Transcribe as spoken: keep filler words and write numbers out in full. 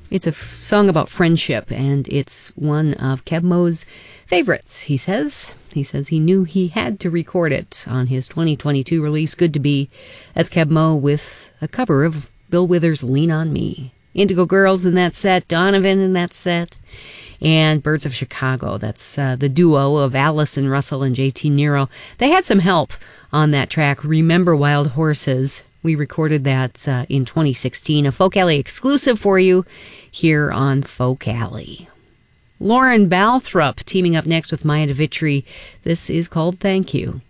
It's a f- song about friendship, and it's one of Keb' Mo's favorites, he says. He says he knew he had to record it on his twenty twenty-two release, Good to Be. That's Keb' Mo with a cover of Bill Withers' Lean on Me. Indigo Girls in that set, Donovan in that set, and Birds of Chicago. That's uh, the duo of Allison Russell and J T Nero. They had some help on that track, Remember Wild Horses. We recorded that uh, in twenty sixteen, a Folk Alley exclusive for you here on Folk Alley. Lauren Balthrop teaming up next with Maya DeVitri. This is called Thank You.